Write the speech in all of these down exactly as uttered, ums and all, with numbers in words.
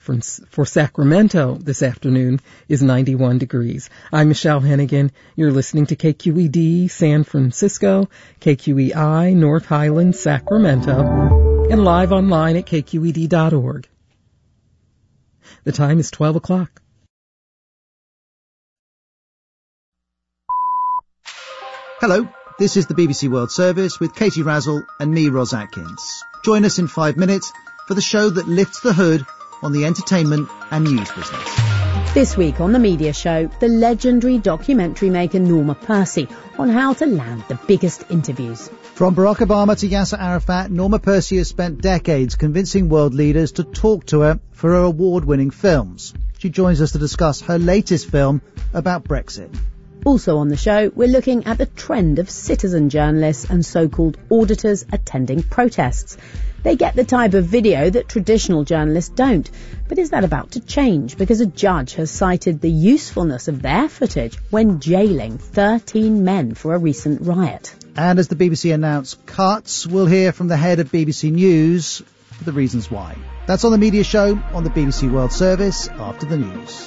For, for Sacramento this afternoon is ninety-one degrees. I'm Michelle Hennigan. You're listening to K Q E D San Francisco, K Q E I North Highlands, Sacramento, and live online at K Q E D dot org. The time is twelve o'clock. Hello, this is the B B C World Service with Katie Razzle and me, Ros Atkins. Join us in five minutes for the show that lifts the hood on the entertainment and news business. This week on The Media Show, the legendary documentary maker Norma Percy on how to land the biggest interviews. From Barack Obama to Yasser Arafat, Norma Percy has spent decades convincing world leaders to talk to her for her award-winning films. She joins us to discuss her latest film about Brexit. Also on the show, we're looking at the trend of citizen journalists and so-called auditors attending protests. They get the type of video that traditional journalists don't. But is that about to change? Because a judge has cited the usefulness of their footage when jailing thirteen men for a recent riot. And as the B B C announced cuts, we'll hear from the head of B B C News for the reasons why. That's on The Media Show on the B B C World Service after the news.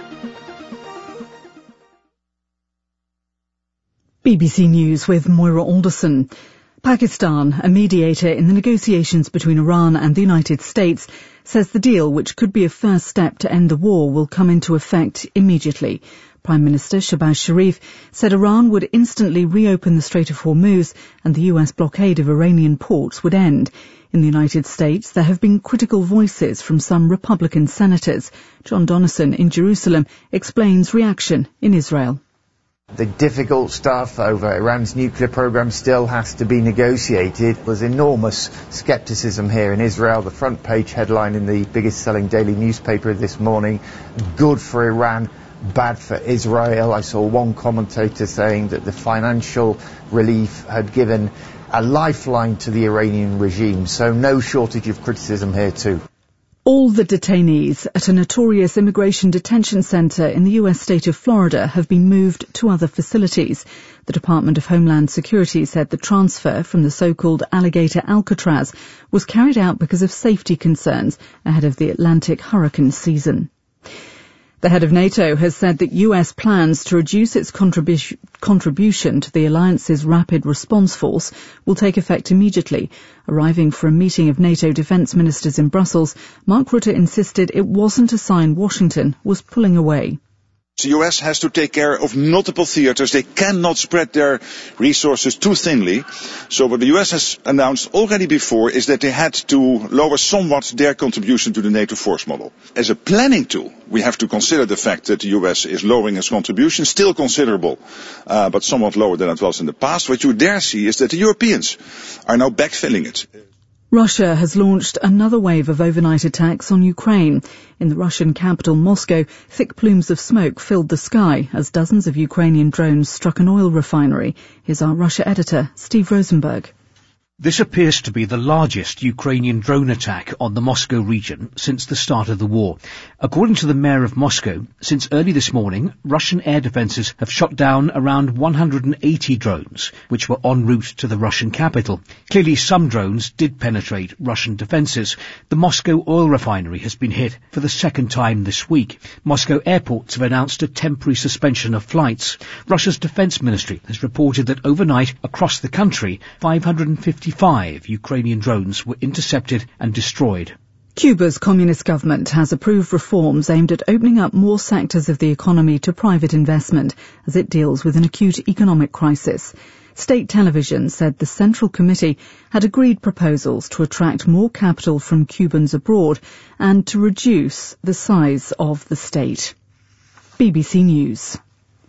B B C News with Moira Alderson. Pakistan, a mediator in the negotiations between Iran and the United States, says the deal, which could be a first step to end the war, will come into effect immediately. Prime Minister Shehbaz Sharif said Iran would instantly reopen the Strait of Hormuz and the U S blockade of Iranian ports would end. In the United States, there have been critical voices from some Republican senators. John Donison in Jerusalem explains reaction in Israel. The difficult stuff over Iran's nuclear program still has to be negotiated. There's enormous skepticism here in Israel. The front page headline in the biggest selling daily newspaper this morning, good for Iran, bad for Israel. I saw one commentator saying that the financial relief had given a lifeline to the Iranian regime. So no shortage of criticism here too. All the detainees at a notorious immigration detention center in the U S state of Florida have been moved to other facilities. The Department of Homeland Security said the transfer from the so-called Alligator Alcatraz was carried out because of safety concerns ahead of the Atlantic hurricane season. The head of NATO has said that U S plans to reduce its contribu- contribution to the alliance's rapid response force will take effect immediately. Arriving for a meeting of NATO defence ministers in Brussels, Mark Rutte insisted it wasn't a sign Washington was pulling away. The U S has to take care of multiple theatres. They cannot spread their resources too thinly. So what the U S has announced already before is that they had to lower somewhat their contribution to the NATO force model. As a planning tool, we have to consider the fact that the U S is lowering its contribution, still considerable, uh, but somewhat lower than it was in the past. What you dare see is that the Europeans are now backfilling it. Russia has launched another wave of overnight attacks on Ukraine. In the Russian capital, Moscow, thick plumes of smoke filled the sky as dozens of Ukrainian drones struck an oil refinery. Here's our Russia editor, Steve Rosenberg. This appears to be the largest Ukrainian drone attack on the Moscow region since the start of the war. According to the mayor of Moscow, since early this morning, Russian air defences have shot down around one hundred eighty drones, which were en route to the Russian capital. Clearly, some drones did penetrate Russian defences. The Moscow oil refinery has been hit for the second time this week. Moscow airports have announced a temporary suspension of flights. Russia's defence ministry has reported that overnight, across the country, five hundred fifty-five Ukrainian drones were intercepted and destroyed. Cuba's communist government has approved reforms aimed at opening up more sectors of the economy to private investment as it deals with an acute economic crisis. State television said the Central Committee had agreed proposals to attract more capital from Cubans abroad and to reduce the size of the state. B B C News.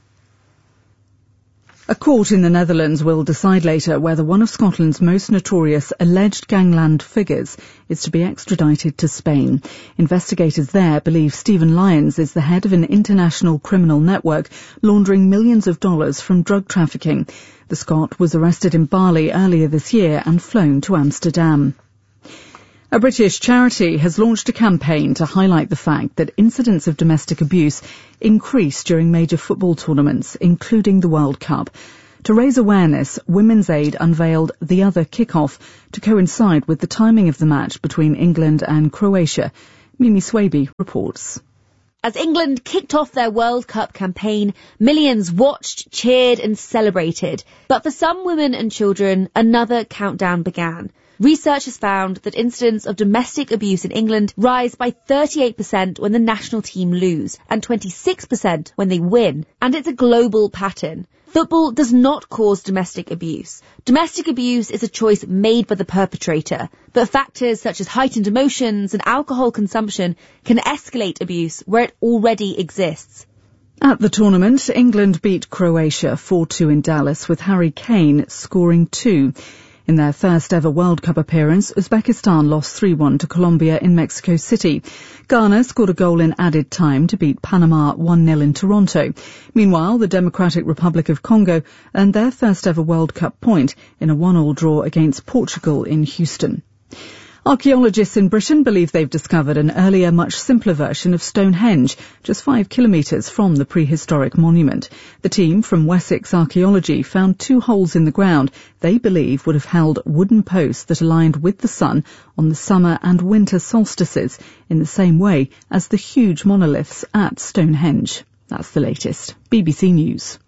A court in the Netherlands will decide later whether one of Scotland's most notorious alleged gangland figures is to be extradited to Spain. Investigators there believe Stephen Lyons is the head of an international criminal network laundering millions of dollars from drug trafficking. The Scot was arrested in Bali earlier this year and flown to Amsterdam. A British charity has launched a campaign to highlight the fact that incidents of domestic abuse increase during major football tournaments, including the World Cup. To raise awareness, Women's Aid unveiled The Other Kickoff to coincide with the timing of the match between England and Croatia. Mimi Swaby reports. As England kicked off their World Cup campaign, millions watched, cheered and celebrated. But for some women and children, another countdown began. Research has found that incidents of domestic abuse in England rise by thirty-eight percent when the national team lose and twenty-six percent when they win. And it's a global pattern. Football does not cause domestic abuse. Domestic abuse is a choice made by the perpetrator, but factors such as heightened emotions and alcohol consumption can escalate abuse where it already exists. At the tournament, England beat Croatia four two in Dallas, with Harry Kane scoring two. In their first ever World Cup appearance, Uzbekistan lost three one to Colombia in Mexico City. Ghana scored a goal in added time to beat Panama one nil in Toronto. Meanwhile, the Democratic Republic of Congo earned their first ever World Cup point in a one all draw against Portugal in Houston. Archaeologists in Britain believe they've discovered an earlier, much simpler version of Stonehenge, just five kilometres from the prehistoric monument. The team from Wessex Archaeology found two holes in the ground they believe would have held wooden posts that aligned with the sun on the summer and winter solstices in the same way as the huge monoliths at Stonehenge. That's the latest. B B C News.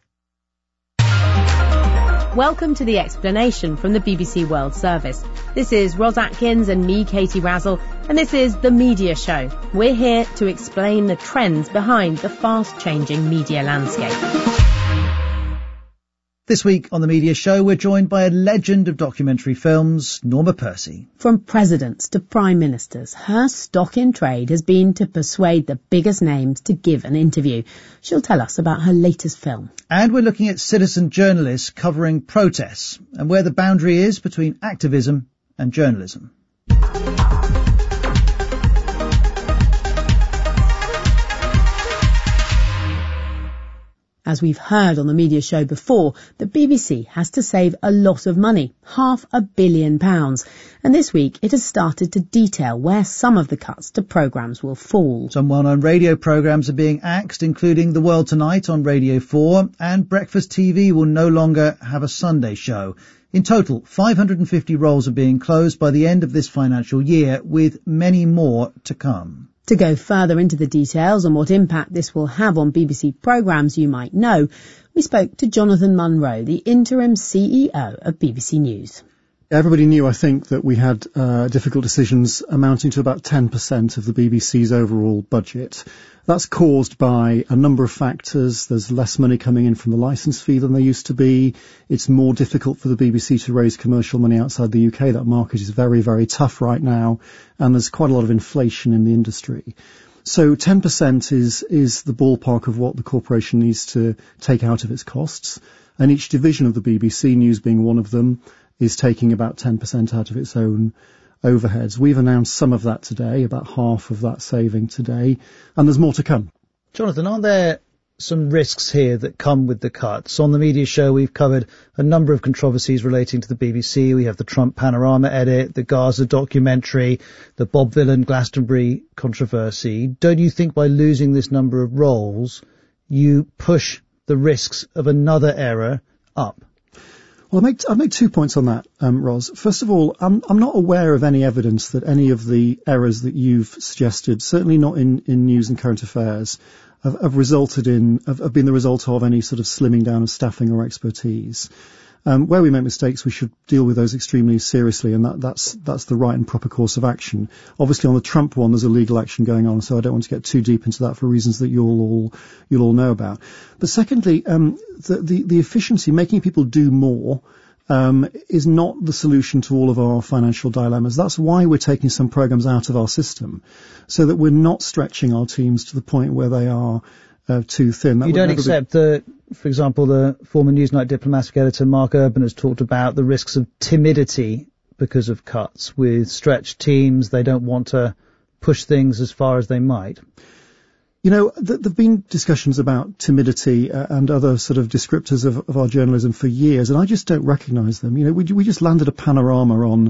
Welcome to The Explanation from the B B C World Service. This is Ros Atkins and me, Katie Razzle, and this is The Media Show. We're here to explain the trends behind the fast-changing media landscape. This week on The Media Show, we're joined by a legend of documentary films, Norma Percy. From presidents to prime ministers, her stock in trade has been to persuade the biggest names to give an interview. She'll tell us about her latest film. And we're looking at citizen journalists covering protests and where the boundary is between activism and journalism. As we've heard on the media show before, the B B C has to save a lot of money, half a billion pounds. And this week it has started to detail where some of the cuts to programmes will fall. Some well-known radio programmes are being axed, including The World Tonight on Radio four, and Breakfast T V will no longer have a Sunday show. In total, five hundred fifty roles are being closed by the end of this financial year, with many more to come. To go further into the details on what impact this will have on B B C programmes you might know, we spoke to Jonathan Munro, the interim C E O of B B C News. Everybody knew, I think, that we had uh, difficult decisions amounting to about ten percent of the B B C's overall budget. That's caused by a number of factors. There's less money coming in from the licence fee than there used to be. It's more difficult for the B B C to raise commercial money outside the U K. That market is very, very tough right now, and there's quite a lot of inflation in the industry. So ten percent is, is the ballpark of what the corporation needs to take out of its costs, and each division of the B B C, News being one of them, is taking about ten percent out of its own overheads. We've announced some of that today, about half of that saving today, and there's more to come. Jonathan, are there some risks here that come with the cuts? On the media show, we've covered a number of controversies relating to the B B C. We have the Trump Panorama edit, the Gaza documentary, the Bob Vylan Glastonbury controversy. Don't you think by losing this number of roles, you push the risks of another era up? Well, I'll make, I'll make two points on that, um, Ros. First of all, I'm, I'm not aware of any evidence that any of the errors that you've suggested, certainly not in, in news and current affairs, have, have resulted in, have, have been the result of any sort of slimming down of staffing or expertise. Um, where we make mistakes, we should deal with those extremely seriously, and that, that's that's the right and proper course of action. Obviously, on the Trump one, there's a legal action going on, so I don't want to get too deep into that for reasons that you'll all you'll all know about. But secondly, um, the, the the efficiency, making people do more, um, is not the solution to all of our financial dilemmas. That's why we're taking some programs out of our system, so that we're not stretching our teams to the point where they are Uh, too thin. That you don't accept the, for example, the former Newsnight diplomatic editor Mark Urban has talked about the risks of timidity because of cuts. With stretched teams, they don't want to push things as far as they might. You know, th- there have been discussions about timidity uh, and other sort of descriptors of, of our journalism for years, and I just don't recognise them. You know, we, we just landed a panorama on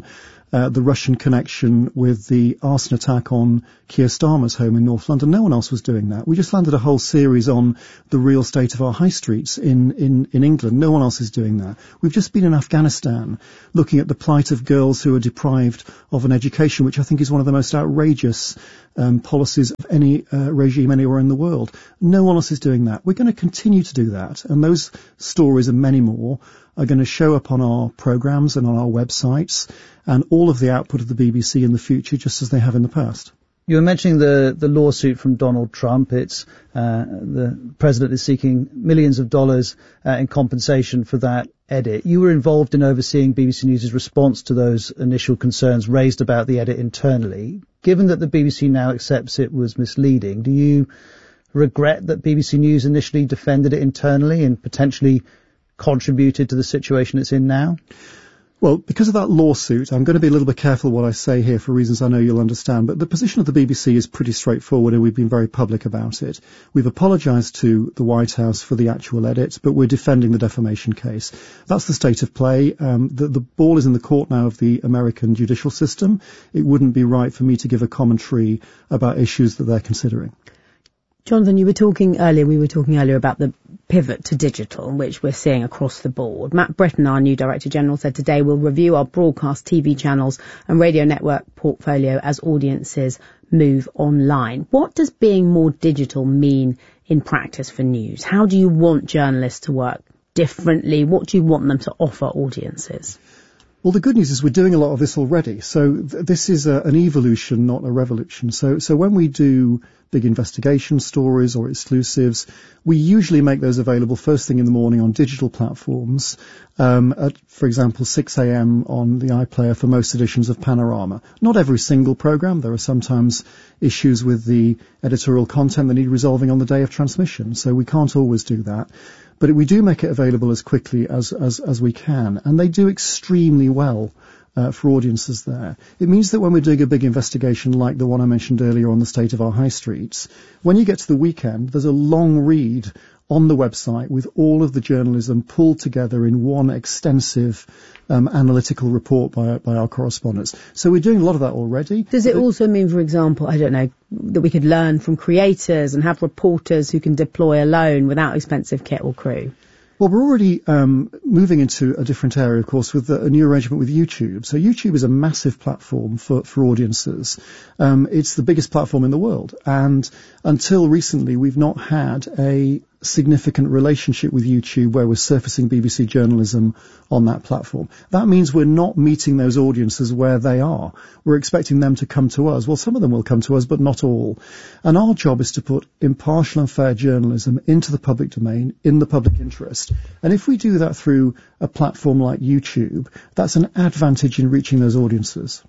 uh, the Russian connection with the arson attack on Keir Starmer's home in North London. No one else was doing that. We just landed a whole series on the real state of our high streets in, in, in England. No one else is doing that. We've just been in Afghanistan looking at the plight of girls who are deprived of an education, which I think is one of the most outrageous um, policies of any uh, regime anywhere in the world. No one else is doing that. We're going to continue to do that. And those stories and many more are going to show up on our programmes and on our websites and all of the output of the B B C in the future, just as they have in the past. You were mentioning the, the lawsuit from Donald Trump. It's uh, the president is seeking millions of dollars uh, in compensation for that edit. You were involved in overseeing B B C News' response to those initial concerns raised about the edit internally. Given that the B B C now accepts it was misleading, do you regret that B B C News initially defended it internally and potentially contributed to the situation it's in now? Well, because of that lawsuit, I'm going to be a little bit careful what I say here for reasons I know you'll understand, but the position of the B B C is pretty straightforward and we've been very public about it. We've apologised to the White House for the actual edit, but we're defending the defamation case. That's the state of play. Um, the, the ball is in the court now of the American judicial system. It wouldn't be right for me to give a commentary about issues that they're considering. Jonathan, you were talking earlier, we were talking earlier about the pivot to digital, which we're seeing across the board. Matt Britton, our new Director General, said today we'll review our broadcast T V channels and radio network portfolio as audiences move online. What does being more digital mean in practice for news? How do you want journalists to work differently? What do you want them to offer audiences? Well, the good news is we're doing a lot of this already. So th- this is a, an evolution, not a revolution. So, so when we do big investigation stories or exclusives, we usually make those available first thing in the morning on digital platforms, um, at, for example, six a.m. on the iPlayer for most editions of Panorama. Not every single programme. There are sometimes issues with the editorial content that need resolving on the day of transmission, so we can't always do that. But we do make it available as quickly as, as, as we can, and they do extremely well uh, for audiences there. It means that when we're doing a big investigation like the one I mentioned earlier on the state of our high streets, when you get to the weekend, there's a long read on the website with all of the journalism pulled together in one extensive um, analytical report by, by our correspondents. So we're doing a lot of that already. Does it also mean, for example, I don't know, that we could learn from creators and have reporters who can deploy alone without expensive kit or crew? Well, we're already um, moving into a different area, of course, with the, a new arrangement with YouTube. So YouTube is a massive platform for, for audiences. Um, it's the biggest platform in the world. And until recently, we've not had a significant relationship with YouTube where we're surfacing B B C journalism on that platform. That means we're not meeting those audiences where they are. We're expecting them to come to us. Well, some of them will come to us, but not all. And our job is to put impartial and fair journalism into the public domain, in the public interest. And if we do that through a platform like YouTube, that's an advantage in reaching those audiences.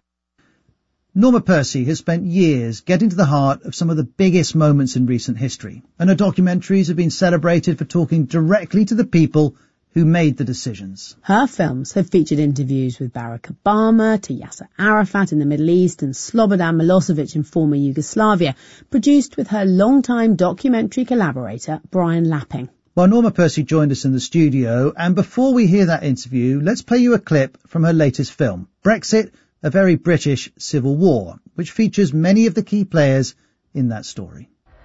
Norma Percy has spent years getting to the heart of some of the biggest moments in recent history, and her documentaries have been celebrated for talking directly to the people who made the decisions. Her films have featured interviews with Barack Obama, to Yasser Arafat in the Middle East and Slobodan Milosevic in former Yugoslavia, produced with her longtime documentary collaborator Brian Lapping. Well, Norma Percy joined us in the studio, and before we hear that interview, let's play you a clip from her latest film, Brexit, A Very British Civil War, which features many of the key players in that story.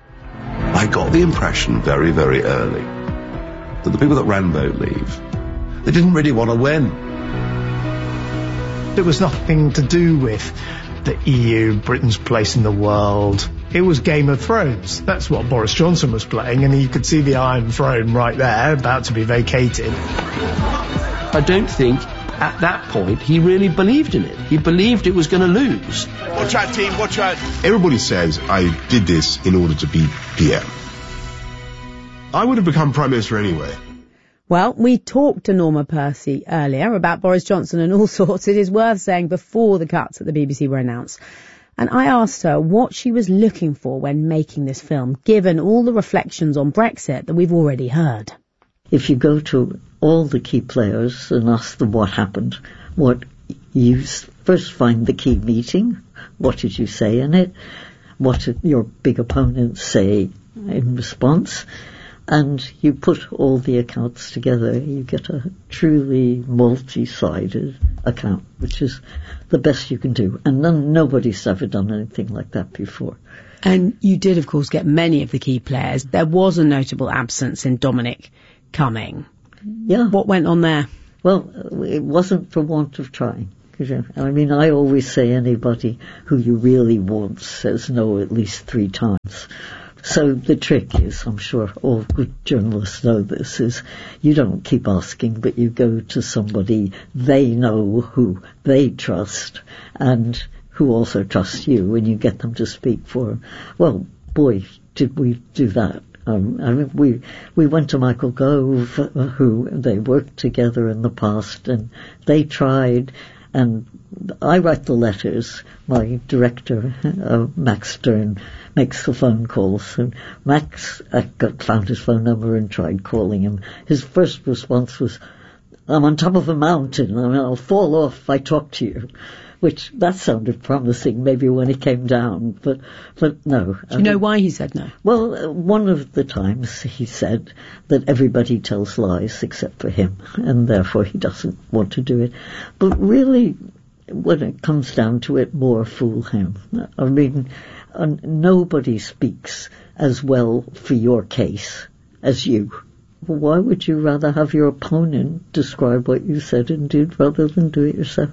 I got the impression very, very early that the people that ran Vote Leave, they didn't really want to win. It was nothing to do with the E U, Britain's place in the world. It was Game of Thrones. That's what Boris Johnson was playing, and you could see the Iron Throne right there, about to be vacated. I don't think at that point he really believed in it. He believed it was going to lose. Watch out, team, watch out. Everybody says I did this in order to be P M. I would have become Prime Minister anyway. Well, we talked to Norma Percy earlier about Boris Johnson and all sorts. It is worth saying before the cuts at the B B C were announced. And I asked her what she was looking for when making this film, given all the reflections on Brexit that we've already heard. If you go to all the key players and ask them what happened, what you first find the key meeting, what did you say in it, what did your big opponents say in response, and you put all the accounts together, you get a truly multi-sided account, which is the best you can do. And none, nobody's ever done anything like that before. And you did, of course, get many of the key players. There was a notable absence in Dominic Cumming. Yeah. What went on there? Well, it wasn't for want of trying. I mean, I always say anybody who you really want says no at least three times. So the trick is, I'm sure all good journalists know this, is you don't keep asking, but you go to somebody they know who they trust and who also trusts you, and you get them to speak for them. Well, boy, did we do that. Um, I mean, we we went to Michael Gove, uh, who they worked together in the past, and they tried. And I write the letters. My director, uh, Max Stern, makes the phone calls. And Max, I got, found his phone number and tried calling him. His first response was, "I'm on top of a mountain. I mean, I'll fall off if I talk to you." Which, that sounded promising, maybe when he came down, but but no. Do you I know mean, why he said no? Well, uh, one of the times he said that everybody tells lies except for him, and therefore he doesn't want to do it. But really, when it comes down to it, more fool him. I mean, uh, nobody speaks as well for your case as you. Why would you rather have your opponent describe what you said and did rather than do it yourself?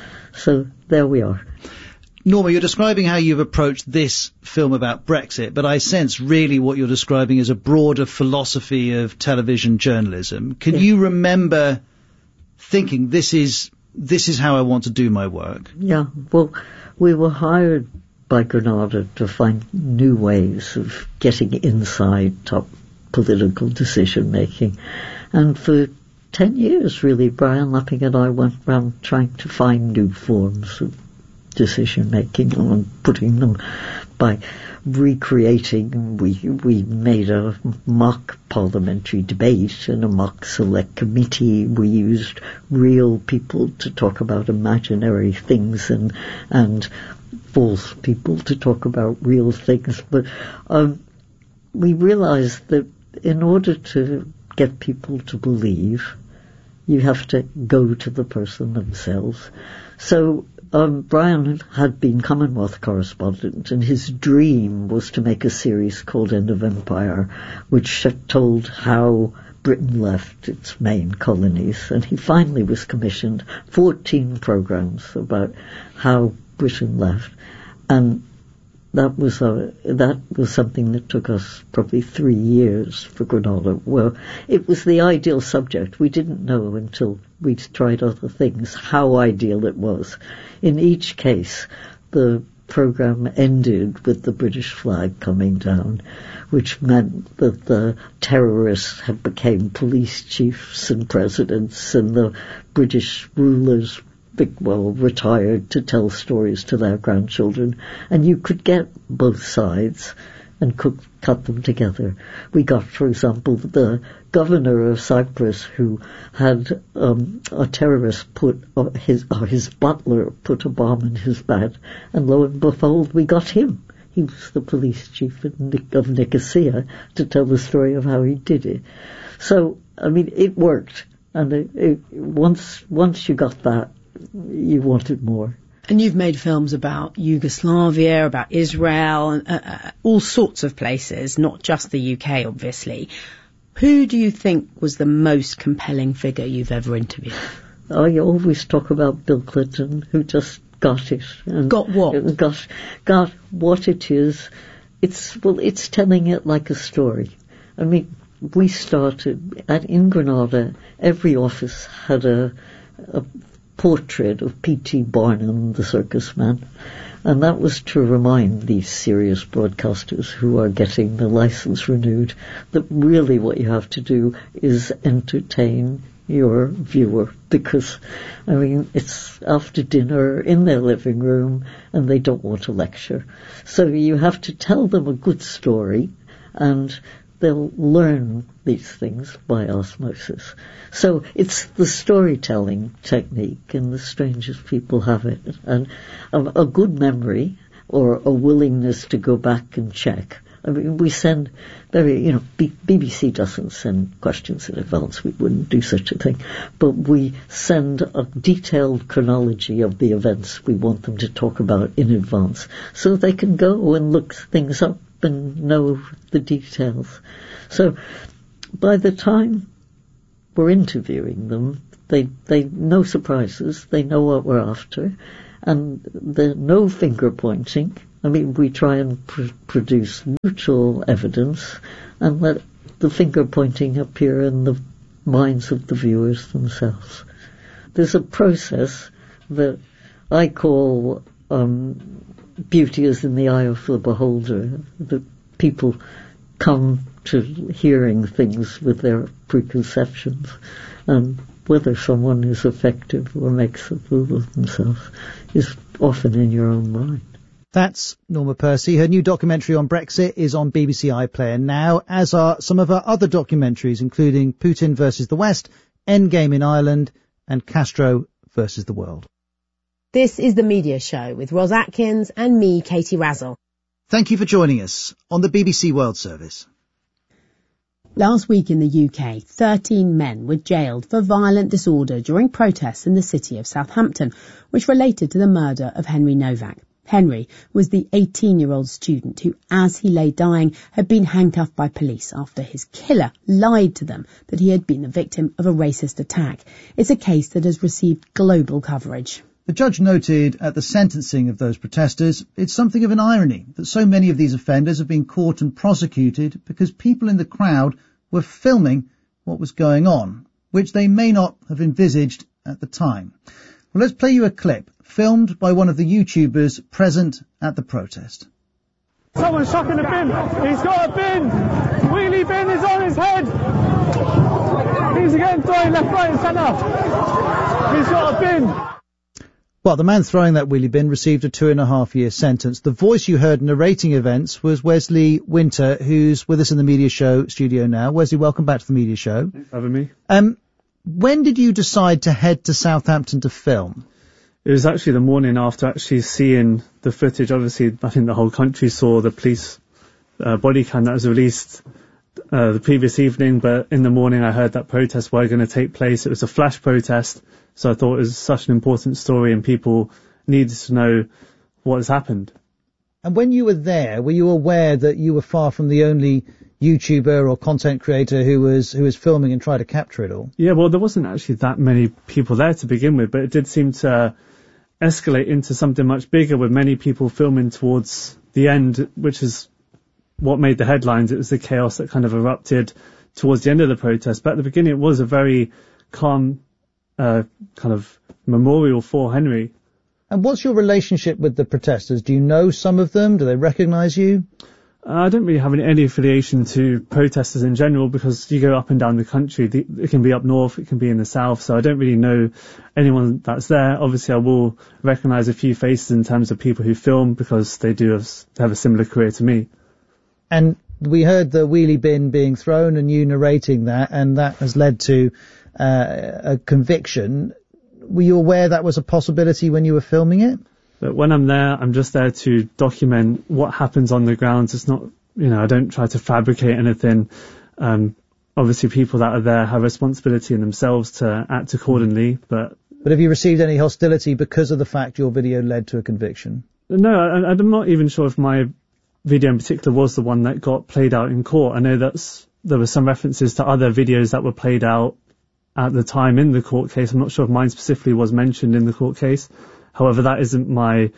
So there we are. Norma, you're describing how you've approached this film about Brexit, but I sense really what you're describing is a broader philosophy of television journalism. Can yeah. you remember thinking this is this is how I want to do my work? Yeah, well, we were hired by Granada to find new ways of getting inside top political decision making, and for Ten years, really, Brian Lapping and I went round trying to find new forms of decision-making and putting them by recreating. We we made a mock parliamentary debate and a mock select committee. We used real people to talk about imaginary things and and false people to talk about real things. But um, we realized that in order to get people to believe, you have to go to the person themselves. So um, Brian had been Commonwealth correspondent, and his dream was to make a series called End of Empire, which told how Britain left its main colonies. And he finally was commissioned fourteen programs about how Britain left. And That was a, that was something that took us probably three years for Granada. Well, it was the ideal subject. We didn't know until we'd tried other things how ideal it was. In each case, the program ended with the British flag coming down, which meant that the terrorists had became police chiefs and presidents, and the British rulers well, retired to tell stories to their grandchildren, and you could get both sides and could cut them together. We got, for example, the governor of Cyprus, who had um, a terrorist put uh, his or his butler put a bomb in his bed, and lo and behold, we got him. He was the police chief of, Nic- of Nicosia to tell the story of how he did it. So, I mean, it worked, and it, it, once once you got that, you wanted more. And you've made films about Yugoslavia, about Israel, and uh, uh, all sorts of places, not just the U K, obviously. Who do you think was the most compelling figure you've ever interviewed? I always talk about Bill Clinton, who just got it. And got what? Got, got what it is. It's, well, it's telling it like a story. I mean, we started, at in Granada, every office had a, a portrait of P T Barnum, the circus man, and that was to remind these serious broadcasters who are getting the license renewed that really what you have to do is entertain your viewer, because, I mean, it's after dinner in their living room and they don't want to lecture. So you have to tell them a good story, and they'll learn these things by osmosis. So it's the storytelling technique, and the strangest people have it. And a, a good memory, or a willingness to go back and check, I mean, we send very, you know, B- BBC doesn't send questions in advance. We wouldn't do such a thing. But we send a detailed chronology of the events we want them to talk about in advance, so they can go and look things up and know the details. So by the time we're interviewing them, they, they no surprises, they know what we're after, and there's no finger pointing. I mean, we try and pr- produce neutral evidence and let the finger pointing appear in the minds of the viewers themselves. There's a process that I call um, beauty is in the eye of the beholder, that people come to hearing things with their preconceptions, and whether someone is effective or makes a fool of themselves is often in your own mind. That's Norma Percy. Her new documentary on Brexit is on B B C iPlayer now, as are some of her other documentaries, including Putin versus the West, Endgame in Ireland, and Castro versus the World. This is The Media Show with Ros Atkins and me, Katie Razzle. Thank you for joining us on the B B C World Service. Last week in the U K, thirteen men were jailed for violent disorder during protests in the city of Southampton, which related to the murder of Henry Novak. Henry was the eighteen-year-old student who, as he lay dying, had been handcuffed by police after his killer lied to them that he had been the victim of a racist attack. It's a case that has received global coverage. The judge noted at the sentencing of those protesters, it's something of an irony that so many of these offenders have been caught and prosecuted because people in the crowd were filming what was going on, which they may not have envisaged at the time. Well, let's play you a clip filmed by one of the YouTubers present at the protest. Someone's chucking a bin. He's got a bin. Wheelie bin is on his head. He's again throwing left, right and centre. He's got a bin. Well, the man throwing that wheelie bin received a two and a half year sentence. The voice you heard narrating events was Wesley Winter, who's with us in the Media Show studio now. Wesley, welcome back to the Media Show. Thanks for having me. Um, when did you decide to head to Southampton to film? It was actually the morning after actually seeing the footage. Obviously, I think the whole country saw the police uh, body cam that was released uh, the previous evening, but in the morning I heard that protests were going to take place. It was a flash protest, so I thought it was such an important story and people needed to know what has happened. And when you were there, were you aware that you were far from the only YouTuber or content creator who was who was filming and tried to capture it all? Yeah, well, there wasn't actually that many people there to begin with, but it did seem to escalate into something much bigger with many people filming towards the end, which is what made the headlines. It was the chaos that kind of erupted towards the end of the protest. But at the beginning, it was a very calm uh, kind of memorial for Henry. And what's your relationship with the protesters? Do you know some of them? Do they recognise you? Uh, I don't really have any, any affiliation to protesters in general because you go up and down the country. The, it can be up north, it can be in the south, so I don't really know anyone that's there. Obviously, I will recognise a few faces in terms of people who film because they do have, have a similar career to me. And we heard the wheelie bin being thrown and you narrating that, and that has led to uh, a conviction. Were you aware that was a possibility when you were filming it? But when I'm there, I'm just there to document what happens on the grounds. It's not, you know, I don't try to fabricate anything. Um, obviously, people that are there have responsibility in themselves to act accordingly. But but have you received any hostility because of the fact your video led to a conviction? No, I, I'm not even sure if my video in particular was the one that got played out in court. I know that's there were some references to other videos that were played out at the time in the court case. I'm not sure if mine specifically was mentioned in the court case. However, that isn't my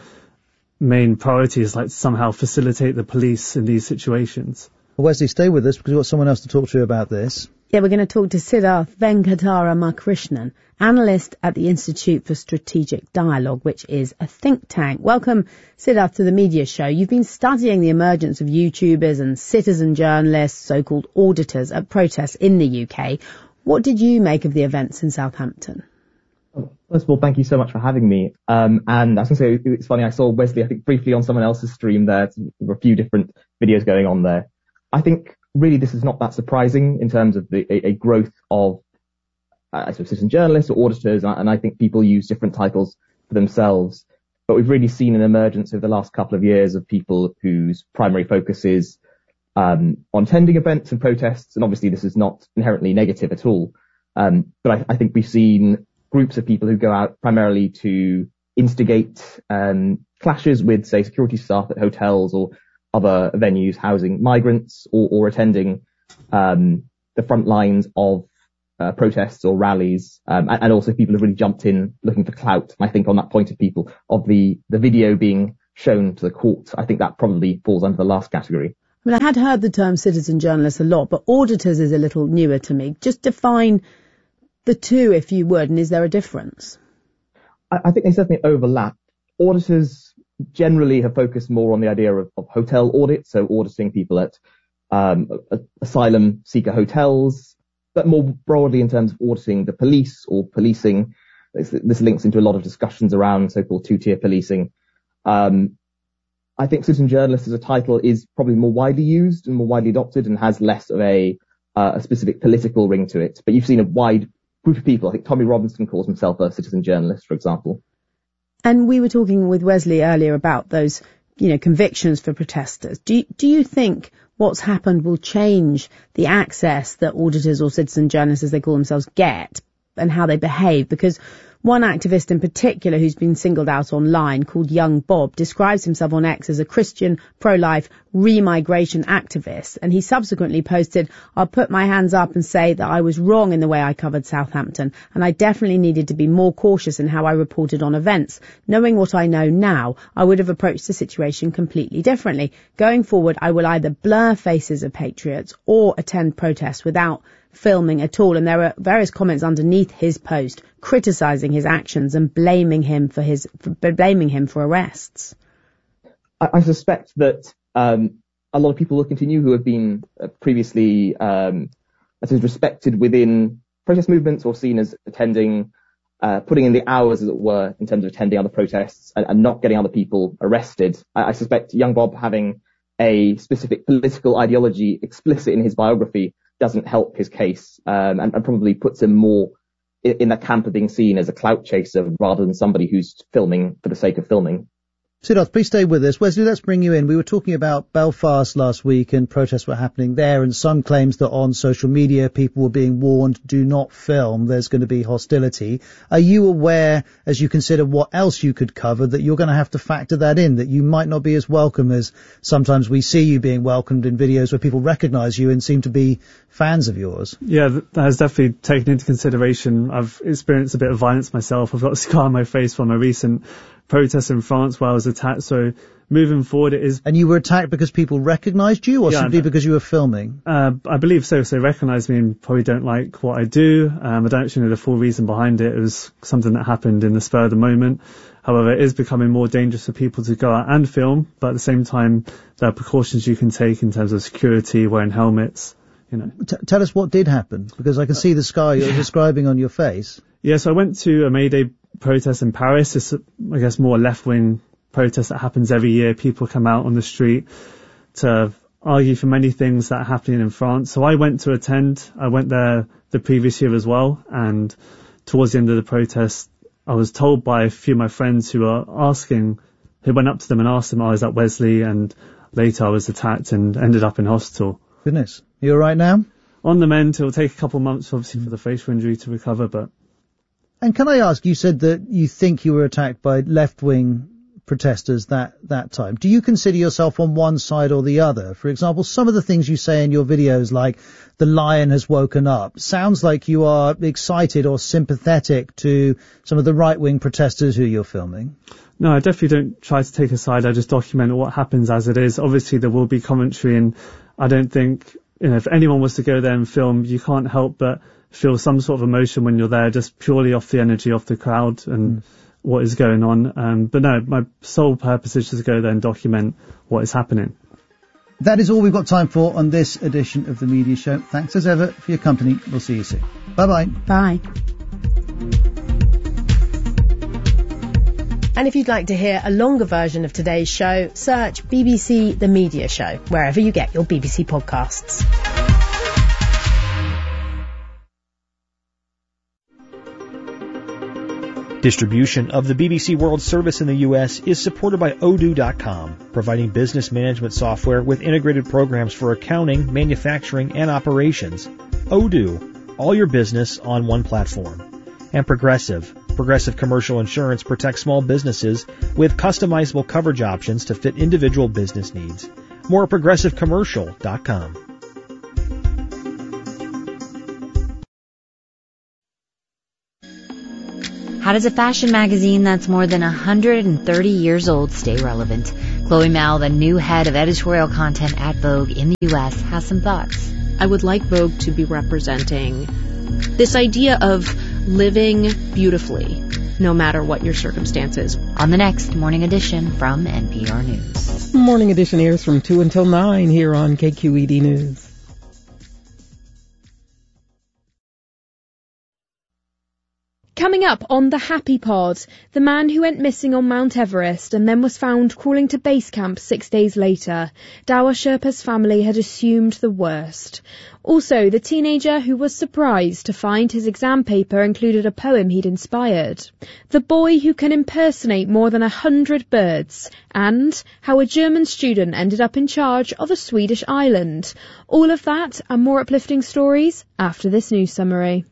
main priority, is like to somehow facilitate the police in these situations. Well, Wesley, stay with us because we've got someone else to talk to you about this. Yeah, we're going to talk to Siddharth Venkataraman, analyst at the Institute for Strategic Dialogue, which is a think tank. Welcome, Siddharth, to the Media Show. You've been studying the emergence of YouTubers and citizen journalists, so-called auditors, at protests in the U K. What did you make of the events in Southampton? First of all, thank you so much for having me. Um, and I was going to say, it's funny, I saw Wesley, I think, briefly on someone else's stream there. There were a few different videos going on there. I think really this is not that surprising in terms of the, a, a growth of, uh, I suppose, citizen journalists or auditors. And I think people use different titles for themselves. But we've really seen an emergence over the last couple of years of people whose primary focus is um, on attending events and protests. And obviously this is not inherently negative at all. Um, but I, I think we've seen groups of people who go out primarily to instigate um, clashes with, say, security staff at hotels or other venues housing migrants, or, or attending um, the front lines of uh, protests or rallies, um, and, and also people have really jumped in looking for clout. And I think on that point of people, of the, the video being shown to the court, I think that probably falls under the last category. I mean, I had heard the term citizen journalist a lot, but auditors is a little newer to me. Just define the two, if you would, and is there a difference? I, I think they certainly overlap. Auditors generally have focused more on the idea of, of hotel audits, so auditing people at um, asylum seeker hotels, but more broadly in terms of auditing the police or policing. This, this links into a lot of discussions around so-called two-tier policing. Um, I think citizen journalist as a title is probably more widely used and more widely adopted and has less of a, uh, a specific political ring to it. But you've seen a wide group of people. I think Tommy Robinson calls himself a citizen journalist, for example. And we were talking with Wesley earlier about those, you know, convictions for protesters. Do you, do you think what's happened will change the access that auditors or citizen journalists, as they call themselves, get and how they behave? Because one activist in particular who's been singled out online, called Young Bob, describes himself on X as a Christian, pro-life, re-migration activist. And he subsequently posted, "I'll put my hands up and say that I was wrong in the way I covered Southampton, and I definitely needed to be more cautious in how I reported on events. Knowing what I know now, I would have approached the situation completely differently. Going forward, I will either blur faces of patriots or attend protests without filming at all." And there are various comments underneath his post criticising his actions and blaming him for his for blaming him for arrests. I, I suspect that um, a lot of people will continue who have been uh, previously um, as is respected within protest movements or seen as attending, uh, putting in the hours, as it were, in terms of attending other protests and, and not getting other people arrested. I, I suspect Young Bob having a specific political ideology explicit in his biography doesn't help his case, um, and, and probably puts him more in, in the camp of being seen as a clout chaser rather than somebody who's filming for the sake of filming. Siddharth, please stay with us. Wesley, let's bring you in. We were talking about Belfast last week and protests were happening there, and some claims that on social media people were being warned, do not film, there's going to be hostility. Are you aware, as you consider what else you could cover, that you're going to have to factor that in, that you might not be as welcome as sometimes we see you being welcomed in videos where people recognise you and seem to be fans of yours? Yeah, that has definitely taken into consideration. I've experienced a bit of violence myself. I've got a scar on my face from a recent protest in France where I was attacked. So moving forward, it is. And you were attacked because people recognised you, or yeah, simply because you were filming? Uh, I believe so. So they recognise me and probably don't like what I do. Um, I don't actually know the full reason behind it. It was something that happened in the spur of the moment. However, it is becoming more dangerous for people to go out and film. But at the same time, there are precautions you can take in terms of security, wearing helmets. You know. T- tell us what did happen, because I can see the scar you're yeah. describing on your face. Yeah, so I went to a May Day protest in Paris. It's, I guess, more left-wing protest that happens every year. People come out on the street to argue for many things that are happening in France. So I went to attend. I went there the previous year as well. And towards the end of the protest, I was told by a few of my friends who were asking, who went up to them and asked them, oh, is that Wesley? And later I was attacked and ended up in hospital. Goodness. You all right now? On the mend. It'll take a couple of months, obviously, for the facial injury to recover, but... And can I ask, you said that you think you were attacked by left-wing protesters that, that time. Do you consider yourself on one side or the other? For example, some of the things you say in your videos, like the lion has woken up, sounds like you are excited or sympathetic to some of the right-wing protesters who you're filming. No, I definitely don't try to take a side. I just document what happens as it is. Obviously, there will be commentary, and I don't think, you know, if anyone was to go there and film, you can't help but feel some sort of emotion when you're there, just purely off the energy of the crowd and mm. what is going on. Um, but no, my sole purpose is just to go there and document what is happening. That is all we've got time for on this edition of The Media Show. Thanks as ever for your company. We'll see you soon. Bye-bye. Bye. And if you'd like to hear a longer version of today's show, search B B C The Media Show, wherever you get your B B C podcasts. Distribution of the B B C World Service in the U S is supported by Odoo dot com, providing business management software with integrated programs for accounting, manufacturing, and operations. Odoo, all your business on one platform. And Progressive. Progressive Commercial Insurance protects small businesses with customizable coverage options to fit individual business needs. More at Progressive Commercial dot com. How does a fashion magazine that's more than one hundred thirty years old stay relevant? Chloe Mao, the new head of editorial content at Vogue in the U S, has some thoughts. I would like Vogue to be representing this idea of living beautifully, no matter what your circumstances. On the next Morning Edition from N P R News. Morning Edition airs from two until nine here on K Q E D News. Coming up on the Happy Pod, the man who went missing on Mount Everest and then was found crawling to base camp six days later. Dawa Sherpa's family had assumed the worst. Also, the teenager who was surprised to find his exam paper included a poem he'd inspired. The boy who can impersonate more than a hundred birds. And how a German student ended up in charge of a Swedish island. All of that and more uplifting stories after this news summary.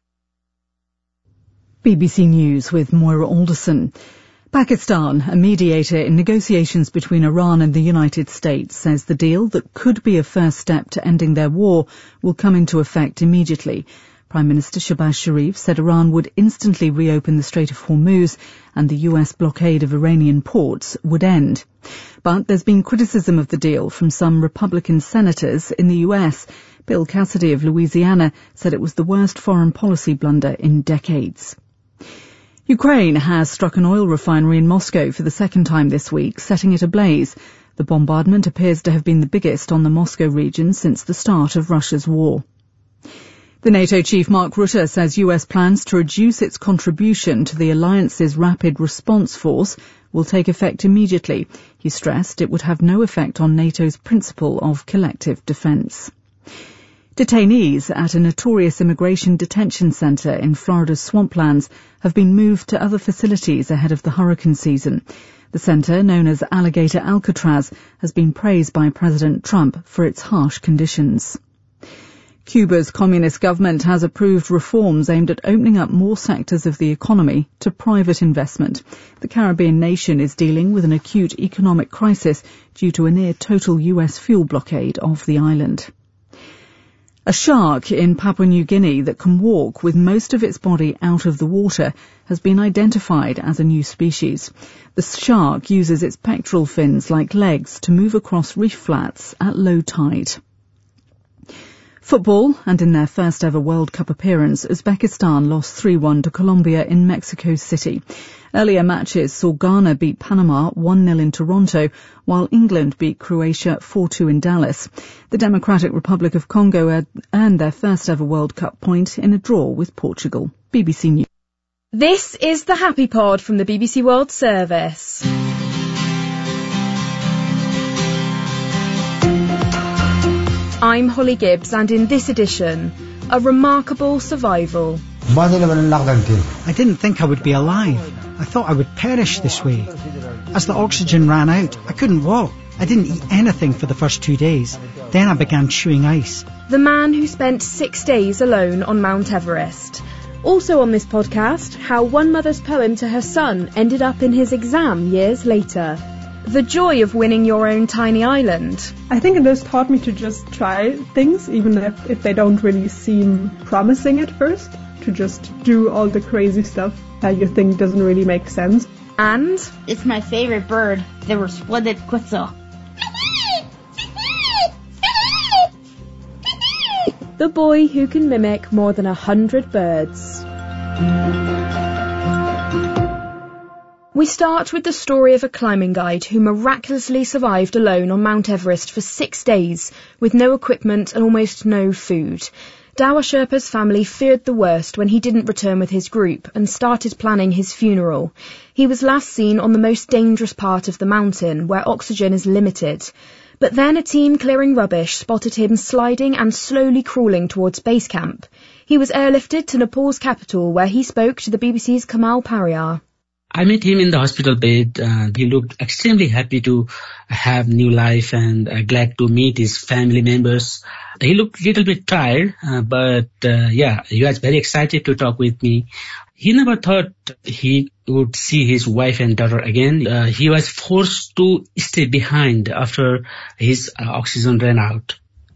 B B C News with Moira Alderson. Pakistan, a mediator in negotiations between Iran and the United States, says the deal that could be a first step to ending their war will come into effect immediately. Prime Minister Shehbaz Sharif said Iran would instantly reopen the Strait of Hormuz and the U S blockade of Iranian ports would end. But there's been criticism of the deal from some Republican senators in the U S. Bill Cassidy of Louisiana said it was the worst foreign policy blunder in decades. Ukraine has struck an oil refinery in Moscow for the second time this week, setting it ablaze. The bombardment appears to have been the biggest on the Moscow region since the start of Russia's war. The NATO chief Mark Rutte says U S plans to reduce its contribution to the alliance's rapid response force will take effect immediately. He stressed it would have no effect on NATO's principle of collective defence. Detainees at a notorious immigration detention centre in Florida's swamplands have been moved to other facilities ahead of the hurricane season. The centre, known as Alligator Alcatraz, has been praised by President Trump for its harsh conditions. Cuba's communist government has approved reforms aimed at opening up more sectors of the economy to private investment. The Caribbean nation is dealing with an acute economic crisis due to a near-total U S fuel blockade of the island. A shark in Papua New Guinea that can walk with most of its body out of the water has been identified as a new species. The shark uses its pectoral fins like legs to move across reef flats at low tide. Football, and in their first ever World Cup appearance, Uzbekistan lost three one to Colombia in Mexico City. Earlier matches saw Ghana beat Panama one nil in Toronto, while England beat Croatia four two in Dallas. The Democratic Republic of Congo had earned their first ever World Cup point in a draw with Portugal. B B C News. This is the Happy Pod from the B B C World Service. I'm Holly Gibbs, and in this edition, a remarkable survival. I didn't think I would be alive. I thought I would perish this way. As the oxygen ran out, I couldn't walk. I didn't eat anything for the first two days. Then I began chewing ice. The man who spent six days alone on Mount Everest. Also on this podcast, how one mother's poem to her son ended up in his exam years later. The joy of winning your own tiny island. I think it has taught me to just try things, even if, if they don't really seem promising at first, to just do all the crazy stuff that you think doesn't really make sense. And it's my favorite bird, the resplendent quetzal. The boy who can mimic more than a hundred birds. We start with the story of a climbing guide who miraculously survived alone on Mount Everest for six days with no equipment and almost no food. Dawa Sherpa's family feared the worst when he didn't return with his group and started planning his funeral. He was last seen on the most dangerous part of the mountain, where oxygen is limited. But then a team clearing rubbish spotted him sliding and slowly crawling towards base camp. He was airlifted to Nepal's capital, where he spoke to the B B C's Kamal Pariar. I met him in the hospital bed. Uh, he looked extremely happy to have new life and uh, glad to meet his family members. He looked a little bit tired, uh, but uh, yeah, he was very excited to talk with me. He never thought he would see his wife and daughter again. Uh, he was forced to stay behind after his uh, oxygen ran out.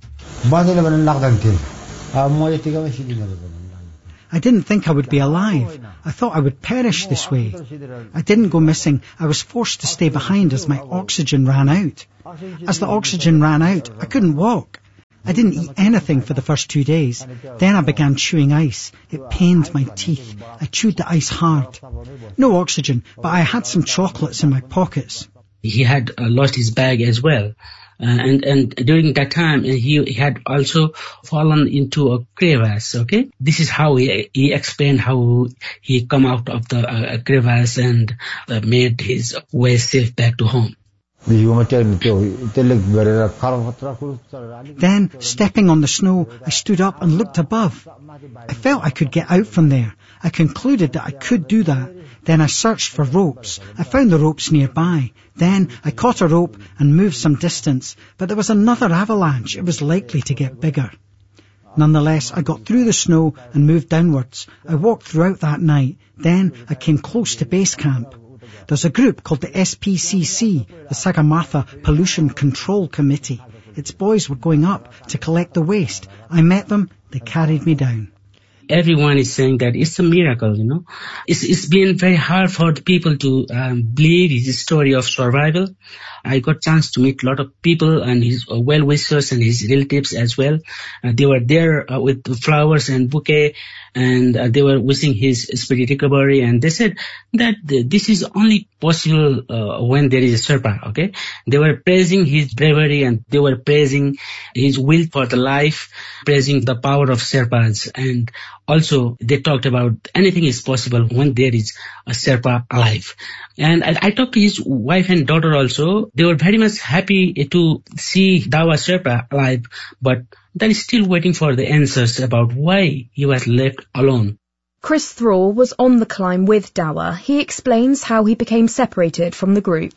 I didn't think I would be alive. I thought I would perish this way. I didn't go missing. I was forced to stay behind as my oxygen ran out. As the oxygen ran out, I couldn't walk. I didn't eat anything for the first two days. Then I began chewing ice. It pained my teeth. I chewed the ice hard. No oxygen, but I had some chocolates in my pockets. He had uh, lost his bag as well. Uh, and, and during that time, he, he had also fallen into a crevasse, okay? This is how he, he explained how he come out of the uh, crevasse and uh, made his way safe back to home. Then, stepping on the snow, I stood up and looked above. I felt I could get out from there. I concluded that I could do that. Then I searched for ropes. I found the ropes nearby. Then I caught a rope and moved some distance, but there was another avalanche. It was likely to get bigger. Nonetheless, I got through the snow and moved downwards. I walked throughout that night. Then I came close to base camp. There's a group called the S P C C, the Sagarmatha Pollution Control Committee. Its boys were going up to collect the waste. I met them. They carried me down. Everyone is saying that it's a miracle, you know. It's, it's been very hard for the people to um, believe his story of survival. I got a chance to meet a lot of people and his uh, well-wishers and his relatives as well. Uh, they were there uh, with flowers and bouquet, and uh, they were wishing his speedy recovery. And they said that the, this is only possible uh, when there is a Sherpa, okay? They were praising his bravery and they were praising his will for the life, praising the power of Sherpas. And also, they talked about anything is possible when there is a Sherpa alive. And I, I talked to his wife and daughter also. They were very much happy to see Dawa Sherpa alive, but they're still waiting for the answers about why he was left alone. Chris Thrall was on the climb with Dawa. He explains how he became separated from the group.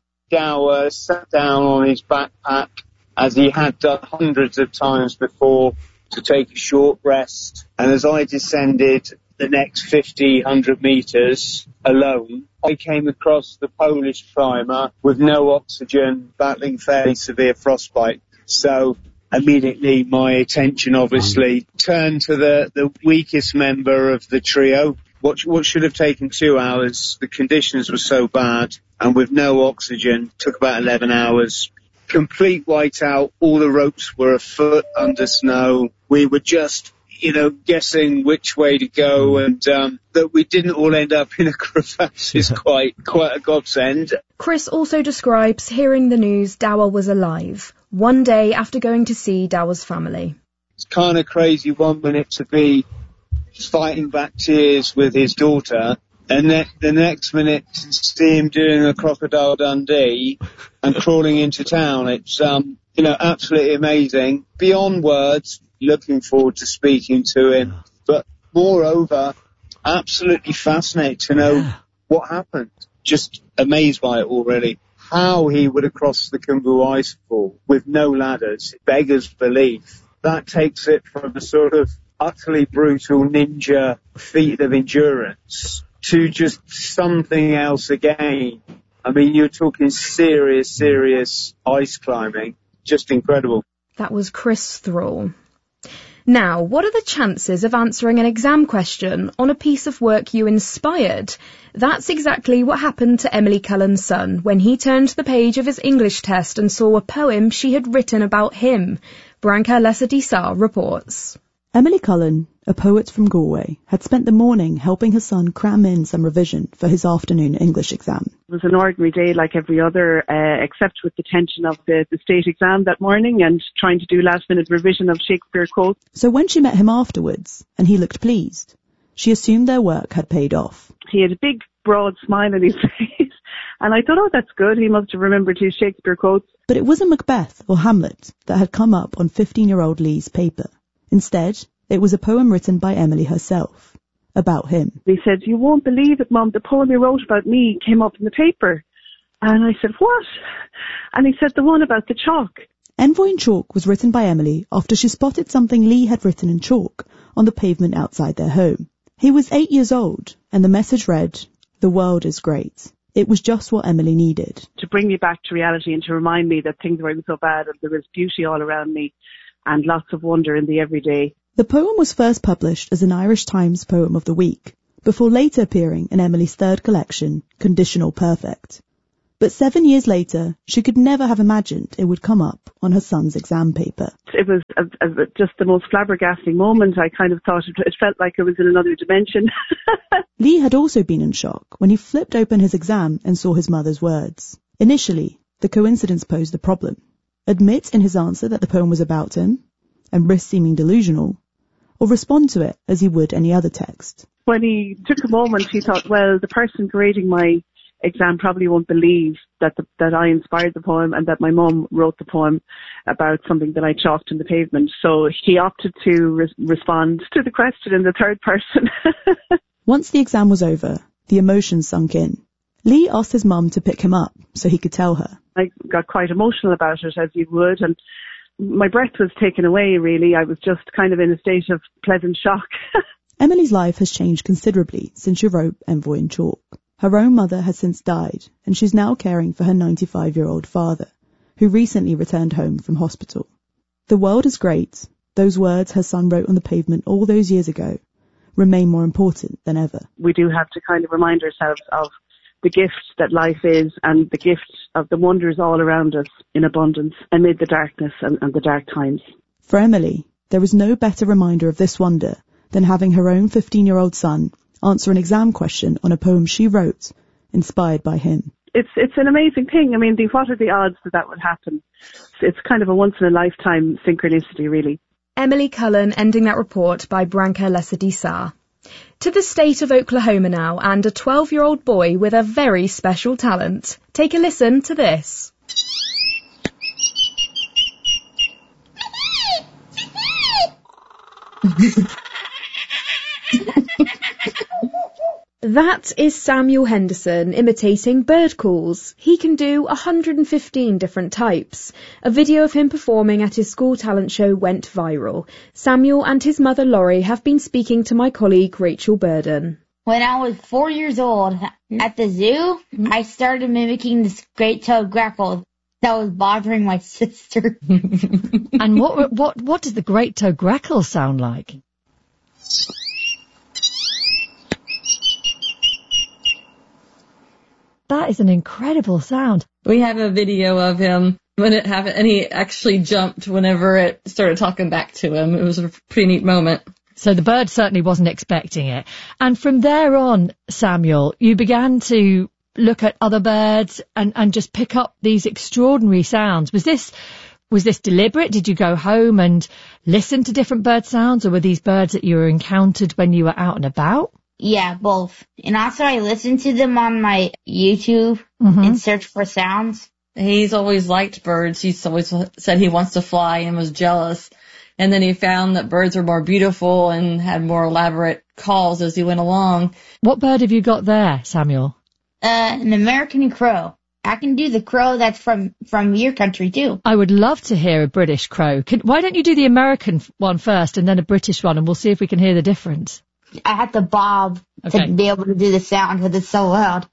Dawa sat down on his backpack, as he had done hundreds of times before, to take a short rest. And as I descended the next fifty, one hundred metres alone, I came across the Polish climber with no oxygen, battling fairly severe frostbite. So immediately my attention obviously turned to the, the weakest member of the trio. What, what should have taken two hours, the conditions were so bad, and with no oxygen, took about eleven hours. Complete whiteout, all the ropes were a foot under snow. We were just, you know, guessing which way to go, and um, that we didn't all end up in a crevasse is quite, quite a godsend. Chris also describes hearing the news Dawa was alive, one day after going to see Dawa's family. It's kind of crazy one minute to be fighting back tears with his daughter, and ne- the next minute to see him doing a Crocodile Dundee and crawling into town. It's, um, you know, absolutely amazing. Beyond words, looking forward to speaking to him. But moreover, absolutely fascinated to know yeah. what happened. Just amazed by it already. How he would have crossed the Khumbu Icefall with no ladders beggars belief. That takes it from a sort of utterly brutal ninja feat of endurance to just something else again. I mean, you're talking serious, serious ice climbing. Just incredible. That was Chris Thrall. Now, what are the chances of answering an exam question on a piece of work you inspired? That's exactly what happened to Emily Cullen's son when he turned the page of his English test and saw a poem she had written about him. Branka Lesser-Dissar reports. Emily Cullen, a poet from Galway, had spent the morning helping her son cram in some revision for his afternoon English exam. It was an ordinary day like every other, uh, except with the tension of the, the state exam that morning and trying to do last-minute revision of Shakespeare quotes. So when she met him afterwards, and he looked pleased, she assumed their work had paid off. He had a big, broad smile on his face, and I thought, oh, that's good, he must have remembered his Shakespeare quotes. But it wasn't Macbeth or Hamlet that had come up on fifteen-year-old Lee's paper. Instead, it was a poem written by Emily herself, about him. He said, "You won't believe it, Mum, the poem you wrote about me came up in the paper." And I said, "What?" And he said, "The one about the chalk." Envoy in Chalk was written by Emily after she spotted something Lee had written in chalk on the pavement outside their home. He was eight years old, and the message read, "The world is great." It was just what Emily needed. To bring me back to reality and to remind me that things weren't so bad and there was beauty all around me and lots of wonder in the everyday. The poem was first published as an Irish Times Poem of the Week, before later appearing in Emily's third collection, Conditional Perfect. But seven years later, she could never have imagined it would come up on her son's exam paper. It was a, a, just the most flabbergasting moment. I kind of thought it, it felt like it was in another dimension. Lee had also been in shock when he flipped open his exam and saw his mother's words. Initially, the coincidence posed a problem. Admit in his answer that the poem was about him, and risk seeming delusional, or respond to it as he would any other text. When he took a moment, he thought, well, the person grading my exam probably won't believe that the, that I inspired the poem and that my mum wrote the poem about something that I chalked in the pavement. So he opted to re- respond to the question in the third person. Once the exam was over, the emotions sunk in. Lee asked his mum to pick him up so he could tell her. I got quite emotional about it, as you would, and my breath was taken away, really. I was just kind of in a state of pleasant shock. Emily's life has changed considerably since she wrote Envoy in Chalk. Her own mother has since died, and she's now caring for her ninety-five-year-old father, who recently returned home from hospital. The world is great. Those words her son wrote on the pavement all those years ago remain more important than ever. We do have to kind of remind ourselves of the gift that life is and the gift of the wonders all around us in abundance amid the darkness and, and the dark times. For Emily, there is no better reminder of this wonder than having her own fifteen-year-old son answer an exam question on a poem she wrote, inspired by him. It's it's an amazing thing. I mean, the, what are the odds that that would happen? It's kind of a once-in-a-lifetime synchronicity, really. Emily Cullen ending that report by Branka Lesadisa. To the state of Oklahoma now, and a twelve-year-old boy with a very special talent. Take a listen to this. That is Samuel Henderson imitating bird calls. He can do one hundred fifteen different types. A video of him performing at his school talent show went viral. Samuel and his mother Laurie have been speaking to my colleague Rachel Burden. When I was four years old at the zoo, I started mimicking this great-toed grackle that was bothering my sister. And what what what does the great-toed grackle sound like? That is an incredible sound. We have a video of him when it happened, and he actually jumped whenever it started talking back to him. It was a pretty neat moment. So the bird certainly wasn't expecting it. And from there on, Samuel, you began to look at other birds and, and just pick up these extraordinary sounds. Was this was this deliberate? Did you go home and listen to different bird sounds, or were these birds that you were encountered when you were out and about? Yeah, both. And also I listened to them on my YouTube mm-hmm. and search for sounds. He's always liked birds. He's always said he wants to fly and was jealous. And then he found that birds were more beautiful and had more elaborate calls as he went along. What bird have you got there, Samuel? Uh, an American crow. I can do the crow that's from, from your country, too. I would love to hear a British crow. Can, why don't you do the American one first and then a British one, and we'll see if we can hear the difference. I have to bob okay. to be able to do the sound because it's so loud.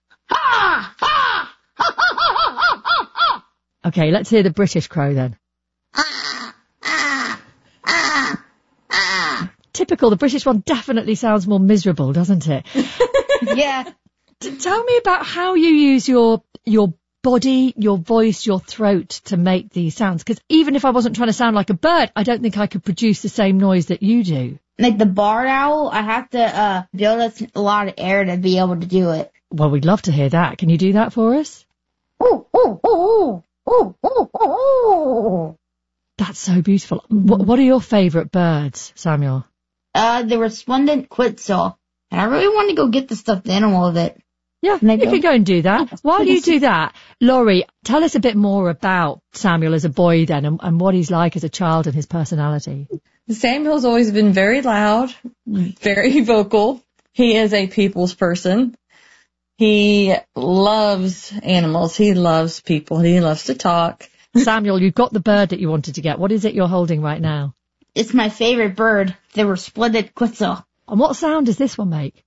Ha! Ha! Ha! Ha! Ha! Ha! Ha! Okay, let's hear the British crow then. Ah! Ah! Ah! Ah! Typical. The British one definitely sounds more miserable, doesn't it? Yeah. T- tell me about how you use your your body, your voice, your throat to make these sounds. Because even if I wasn't trying to sound like a bird, I don't think I could produce the same noise that you do. Like the barred owl, I have to uh, build a lot of air to be able to do it. Well, we'd love to hear that. Can you do that for us? Ooh, ooh, ooh, ooh, ooh, ooh, ooh. That's so beautiful. What, what are your favourite birds, Samuel? Uh, the resplendent quetzal. And I really want to go get the stuffed animal of it. Yeah, you go? can go and do that. While you do that, Laurie, tell us a bit more about Samuel as a boy then, and, and what he's like as a child and his personality. Samuel's always been very loud, very vocal. He is a people's person. He loves animals. He loves people. He loves to talk. Samuel, you've got the bird that you wanted to get. What is it you're holding right now? It's my favorite bird, the resplendent quetzal. And what sound does this one make?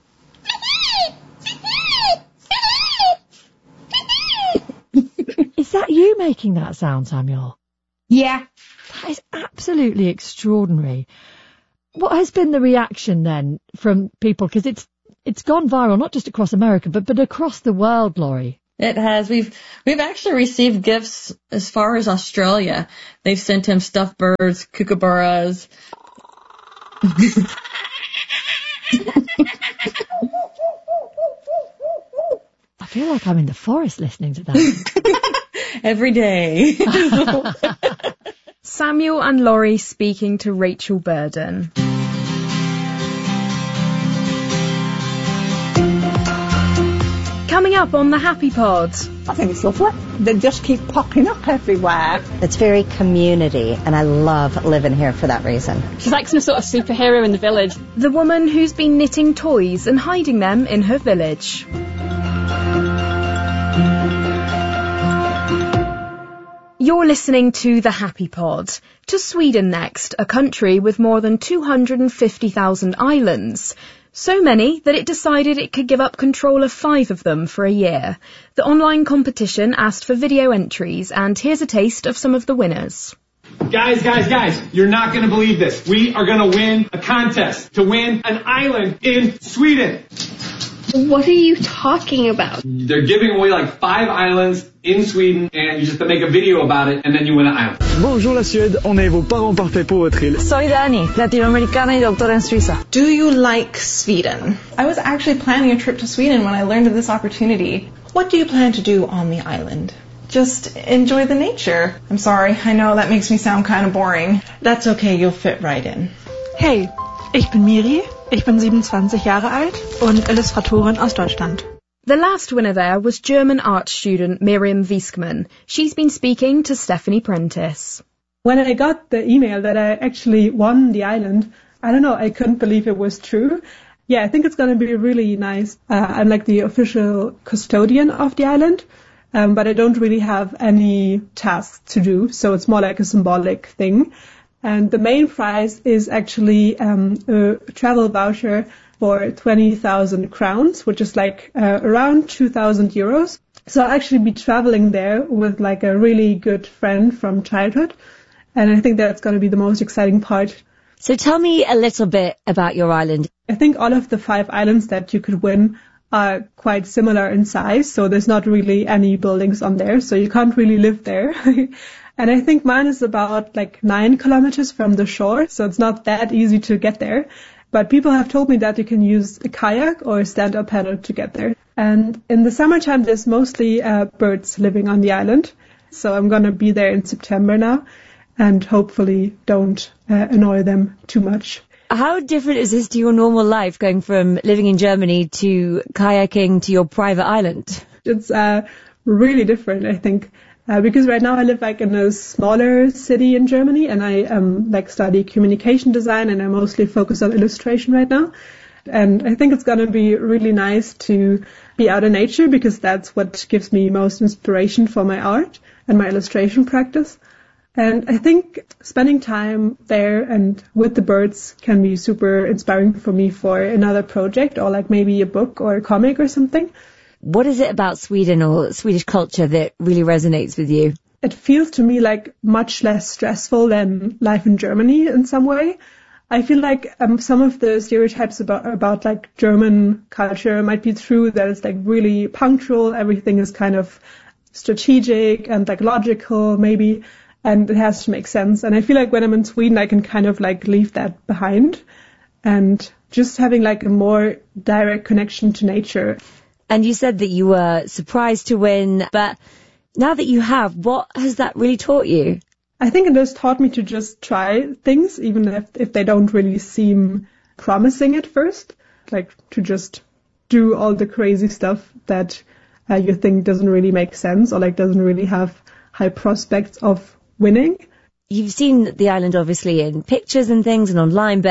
Is that you making that sound, Samuel? Yeah. That is absolutely extraordinary. What has been the reaction then from people? Because it's it's gone viral, not just across America, but but across the world, Laurie. It has. We've we've actually received gifts as far as Australia. They've sent him stuffed birds, kookaburras. I feel like I'm in the forest listening to that. Every day. Samuel and Laurie speaking to Rachel Burden. Coming up on the Happy Pod. I think it's lovely. They just keep popping up everywhere. It's very community, and I love living here for that reason. She's like some sort of superhero in the village. The woman who's been knitting toys and hiding them in her village. You're listening to The Happy Pod. To Sweden next, a country with more than two hundred fifty thousand islands. So many that it decided it could give up control of five of them for a year. The online competition asked for video entries, and here's a taste of some of the winners. Guys, guys, guys, you're not going to believe this. We are going to win a contest to win an island in Sweden. What are you talking about? They're giving away like five islands in Sweden, and you just have to make a video about it, and then you win an island. Bonjour la Suède, on est vos parents parfaits pour votre île. Soy Dani, latinoamericana y doctora en Suiza. Do you like Sweden? I was actually planning a trip to Sweden when I learned of this opportunity. What do you plan to do on the island? Just enjoy the nature. I'm sorry, I know that makes me sound kind of boring. That's okay, you'll fit right in. Hey, ich bin Miri. Ich bin siebenundzwanzig Jahre alt und Illustratorin aus Deutschland. The last winner there was German art student Miriam Wieskman. She's been speaking to Stephanie Prentice. When I got the email that I actually won the island, I don't know, I couldn't believe it was true. Yeah, I think it's going to be really nice. Uh, I'm like the official custodian of the island, um, but I don't really have any tasks to do, so it's more like a symbolic thing. And the main prize is actually um, a travel voucher for twenty thousand crowns, which is like uh, around two thousand euros. So I'll actually be traveling there with like a really good friend from childhood. And I think that's going to be the most exciting part. So tell me a little bit about your island. I think all of the five islands that you could win are quite similar in size. So there's not really any buildings on there. So you can't really live there. And I think mine is about like nine kilometers from the shore, so it's not that easy to get there. But people have told me that you can use a kayak or a stand-up paddle to get there. And in the summertime, there's mostly uh, birds living on the island. So I'm going to be there in September now and hopefully don't uh, annoy them too much. How different is this to your normal life, going from living in Germany to kayaking to your private island? It's uh, really different, I think. Uh, because right now I live like in a smaller city in Germany, and I um like study communication design, and I mostly focus on illustration right now. And I think it's going to be really nice to be out in nature, because that's what gives me most inspiration for my art and my illustration practice. And I think spending time there and with the birds can be super inspiring for me for another project, or like maybe a book or a comic or something. What is it about Sweden or Swedish culture that really resonates with you? It feels to me like much less stressful than life in Germany in some way. I feel like um, some of the stereotypes about about like German culture might be true, that it's like really punctual, everything is kind of strategic and like logical maybe, and it has to make sense. And I feel like when I'm in Sweden, I can kind of like leave that behind and just having like a more direct connection to nature. And you said that you were surprised to win, but now that you have, what has that really taught you? I think it has taught me to just try things, even if, if they don't really seem promising at first. Like to just do all the crazy stuff that uh, you think doesn't really make sense, or like doesn't really have high prospects of winning. You've seen the island obviously in pictures and things and online, but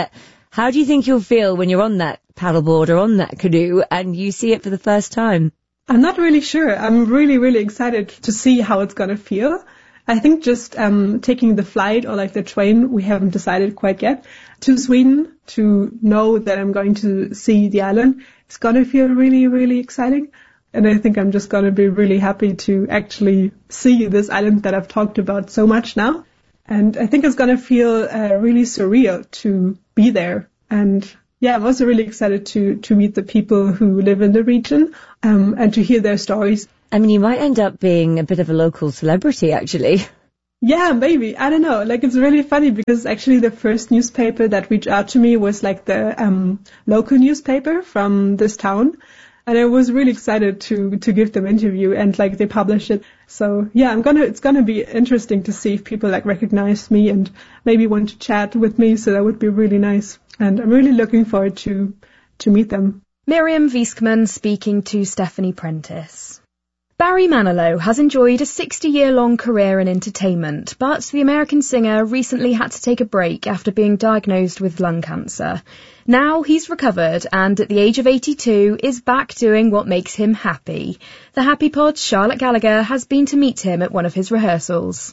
How do you think you'll feel when you're on that paddleboard or on that canoe and you see it for the first time? I'm not really sure. I'm really, really excited to see how it's going to feel. I think just um taking the flight or like the train, we haven't decided quite yet, to Sweden to know that I'm going to see the island, it's going to feel really, really exciting. And I think I'm just going to be really happy to actually see this island that I've talked about so much now. And I think it's going to feel uh, really surreal to be there. And yeah, I'm also really excited to, to meet the people who live in the region um, and to hear their stories. I mean, you might end up being a bit of a local celebrity, actually. Yeah, maybe. I don't know. Like, it's really funny because actually the first newspaper that reached out to me was like the um, local newspaper from this town. And I was really excited to, to give them an interview and like they published it. So yeah, I'm gonna, it's gonna be interesting to see if people like recognize me and maybe want to chat with me. So that would be really nice. And I'm really looking forward to, to meet them. Miriam Wieskman speaking to Stephanie Prentice. Barry Manilow has enjoyed a sixty-year-long career in entertainment, but the American singer recently had to take a break after being diagnosed with lung cancer. Now he's recovered and at the age of eighty-two is back doing what makes him happy. The Happy Pod's Charlotte Gallagher has been to meet him at one of his rehearsals.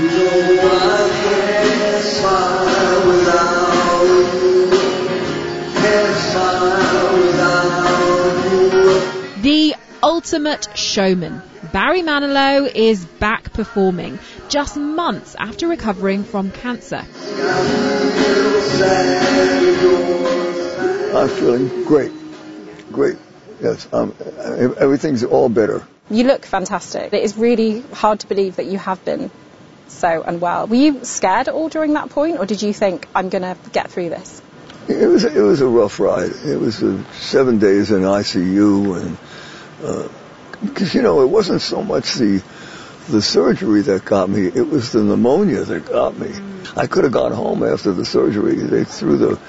The ultimate showman, Barry Manilow, is back performing just months after recovering from cancer. I'm feeling great, great. Yes, um, everything's all better. You look fantastic. It is really hard to believe that you have been so unwell. Were you scared at all during that point, or did you think, I'm going to get through this? It was it was a rough ride. It was uh, seven days in I C U, and because uh, you know it wasn't so much the the surgery that got me; it was the pneumonia that got me. Mm. I could have gone home after the surgery. They threw the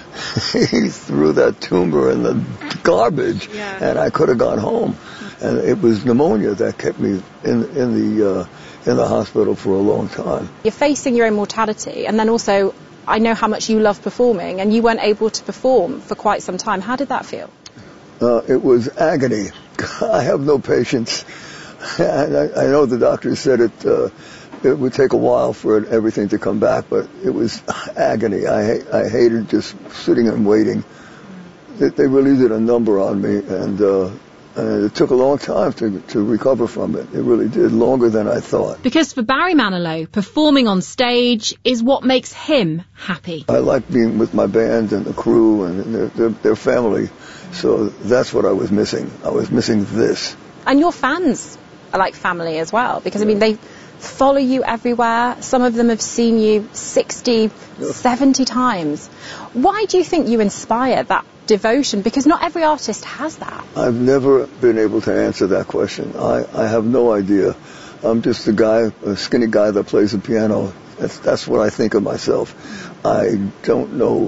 he threw that tumor in the garbage, yeah. And I could have gone home. And it was pneumonia that kept me in in the uh, in the hospital for a long time. You're facing your own mortality, and then also, I know how much you love performing, and you weren't able to perform for quite some time. How did that feel? Uh, it was agony. I have no patience. And I, I know the doctor said it uh, it would take a while for it, everything to come back, but it was agony. I I hated just sitting and waiting. They, they really did a number on me, and uh, And it took a long time to, to recover from it. It really did, longer than I thought. Because for Barry Manilow, performing on stage is what makes him happy. I like being with my band and the crew and their, their, their family. So that's what I was missing. I was missing this. And your fans are like family as well. Because, I mean, they follow you everywhere. Some of them have seen you sixty, seventy times. Why do you think you inspire that devotion? Because not every artist has that. I've never been able to answer that question. I, I have no idea. I'm just a guy, a skinny guy that plays the piano. That's, that's what I think of myself. I don't know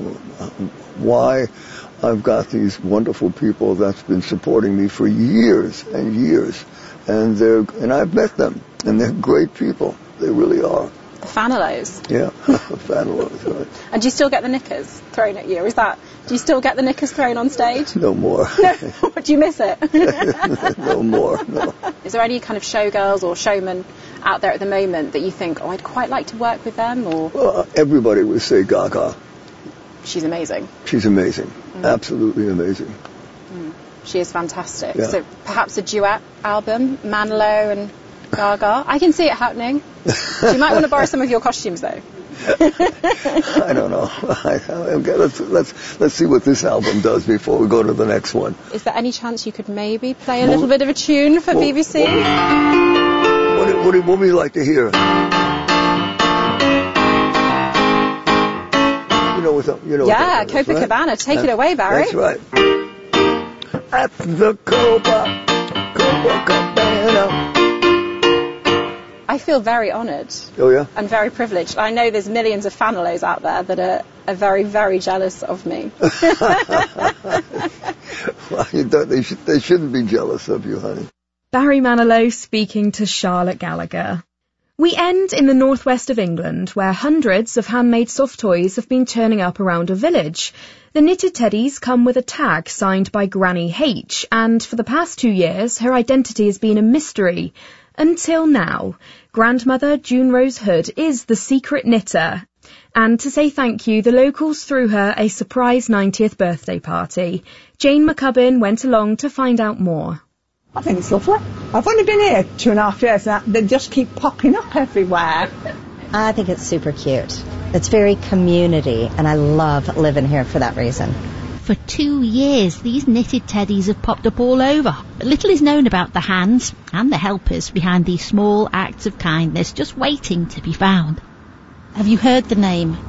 why I've got these wonderful people that's been supporting me for years and years. And they're, and I've met them, and they're great people. They really are. The Fanilows. Yeah, Fanilows, right. And do you still get the knickers thrown at you? Is that, do you still get the knickers thrown on stage? No more. No? Do you miss it? No more, no. Is there any kind of showgirls or showmen out there at the moment that you think, oh, I'd quite like to work with them? Or well, everybody would say Gaga. She's amazing. She's amazing. Mm. Absolutely amazing. Mm. She is fantastic. Yeah. So perhaps a duet album, Manilow and Gaga. I can see it happening. You might want to borrow some of your costumes, though. I don't know. I, I, let's, let's, let's see what this album does before we go to the next one. Is there any chance you could maybe play a well, little bit of a tune for well, B B C? What, what, what, what would you like to hear? You know what? You know yeah, what that is, Copacabana. Right? Take that's, it away, Barry. That's right. At the Copa, Copacabana. I feel very honoured. Oh, yeah? And very privileged. I know there's millions of Fanilows out there that are, are very, very jealous of me. Well, you don't, they, should, they shouldn't be jealous of you, honey. Barry Manilow speaking to Charlotte Gallagher. We end in the northwest of England, where hundreds of handmade soft toys have been turning up around a village. The knitted teddies come with a tag signed by Granny H, and for the past two years, her identity has been a mystery. Until now. Grandmother June Rose Hood is the secret knitter. And to say thank you, the locals threw her a surprise ninetieth birthday party. Jane McCubbin went along to find out more. I think it's lovely. I've only been here two and a half years and they just keep popping up everywhere. I think it's super cute. It's very community and I love living here for that reason. For two years, these knitted teddies have popped up all over. But little is known about the hands and the helpers behind these small acts of kindness just waiting to be found. Have you heard the name